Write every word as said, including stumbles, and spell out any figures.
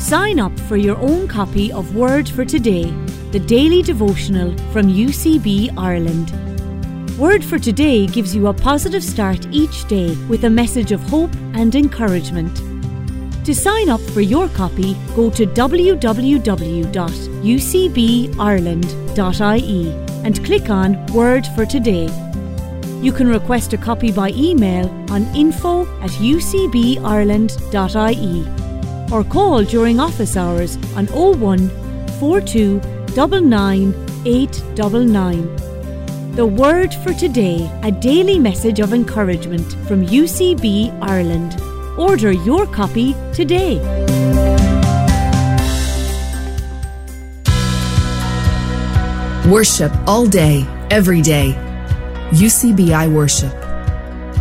Sign up for your own copy of Word for Today, the daily devotional from U C B Ireland. Word for Today gives you a positive start each day with a message of hope and encouragement. To sign up for your copy, go to w w w dot u c b ireland dot i e and click on Word for Today. You can request a copy by email on info at u c b ireland dot i e or call during office hours on oh one, four two, nine nine, eight nine nine. The Word for Today, a daily message of encouragement from U C B Ireland. Order your copy today. Worship all day, every day. U C B I Worship.